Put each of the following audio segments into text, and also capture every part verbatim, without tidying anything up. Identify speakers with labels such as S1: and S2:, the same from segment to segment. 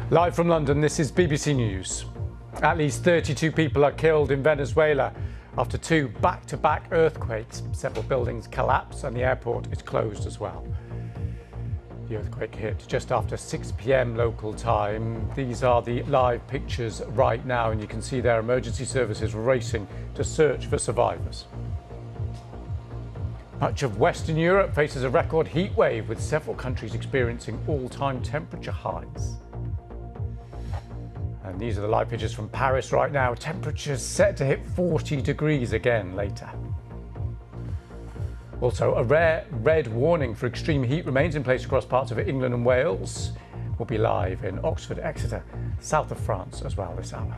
S1: Live from London, this is B B C News. At least thirty-two people are killed in Venezuela after two back-to-back earthquakes. Several buildings collapsed and the airport is closed as well. The earthquake hit just after six p m local time. These are the live pictures right now, and you can see their emergency services racing to search for survivors. Much of Western Europe faces a record heat wave, with several countries experiencing all-time temperature highs. And these are the live pictures from Paris right now. Temperatures set to hit forty degrees again later. Also, a rare red warning for extreme heat remains in place across parts of England and Wales. We'll be live in Oxford, Exeter, south of France as well this hour.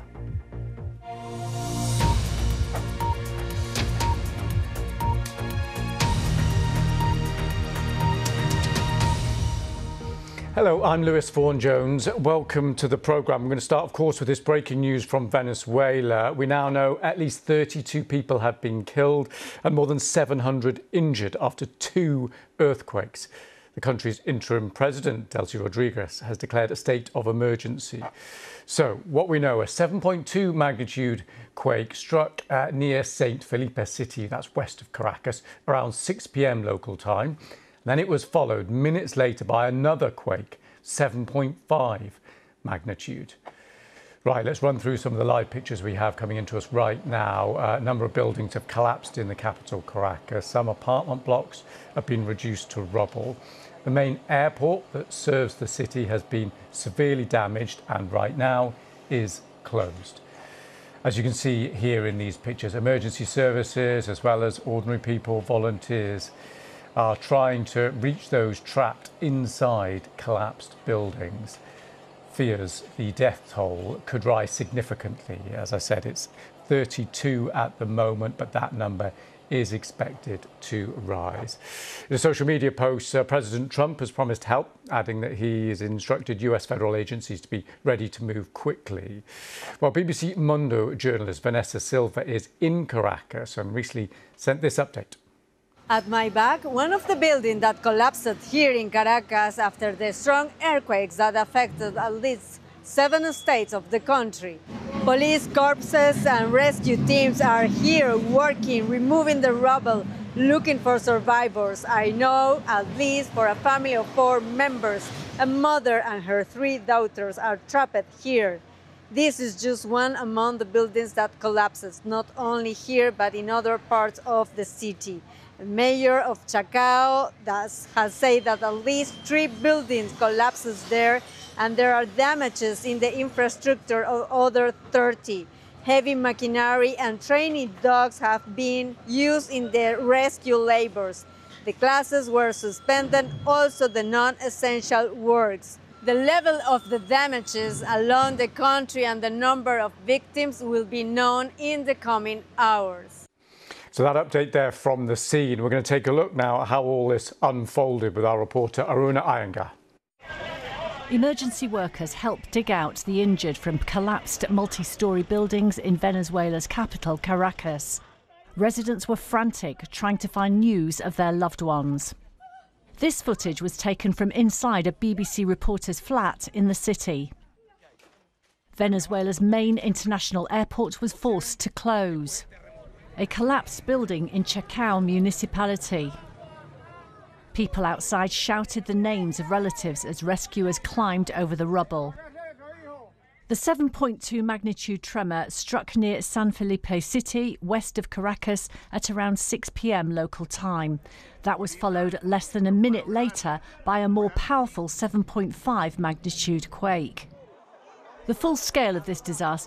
S1: Hello, I'm Lewis Vaughan-Jones. Welcome to the programme. I'm going to start, of course, with this breaking news from Venezuela. We now know at least thirty-two people have been killed and more than seven hundred injured after two earthquakes. The country's interim president, Delcy Rodriguez, has declared a state of emergency. So, what we know, a seven point two magnitude quake struck uh, near Saint Felipe City, that's west of Caracas, around six p m local time. Then it was followed minutes later by another quake, seven point five magnitude. Right, let's run through some of the live pictures we have coming into us right now. Uh, a number of buildings have collapsed in the capital, Caracas. Some apartment blocks have been reduced to rubble. The main airport that serves the city has been severely damaged and right now is closed. As you can see here in these pictures, emergency services as well as ordinary people, volunteers, are trying to reach those trapped inside collapsed buildings. Fears the death toll could rise significantly. As I said, it's thirty-two at the moment, but that number is expected to rise. In a social media post, uh, President Trump has promised help, adding that he has instructed U S federal agencies to be ready to move quickly. Well, B B C Mundo journalist Vanessa Silva is in Caracas and recently sent this update.
S2: At my back, one of the buildings that collapsed here in Caracas after the strong earthquakes that affected at least seven states of the country. Police corpses and rescue teams are here working, removing the rubble, looking for survivors. I know at least for a family of four members, a mother and her three daughters are trapped here. This is just one among the buildings that collapses, not only here but in other parts of the city. The mayor of Chacao has said that at least three buildings collapses there, and there are damages in the infrastructure of other thirty. Heavy machinery and training dogs have been used in the rescue labors. The classes were suspended, also the non-essential works. The level of the damages along the country and the number of victims will be known in the coming hours.
S1: So that update there from the scene. We're going to take a look now at how all this unfolded with our reporter Aruna Iyengar.
S3: Emergency workers helped dig out the injured from collapsed multi-storey buildings in Venezuela's capital, Caracas. Residents were frantic, trying to find news of their loved ones. This footage was taken from inside a B B C reporter's flat in the city. Venezuela's main international airport was forced to close. A collapsed building in Chacao municipality. People outside shouted the names of relatives as rescuers climbed over the rubble. The seven point two magnitude tremor struck near San Felipe City, west of Caracas, at around six p m local time. That was followed less than a minute later by a more powerful seven point five magnitude quake. The full scale of this disaster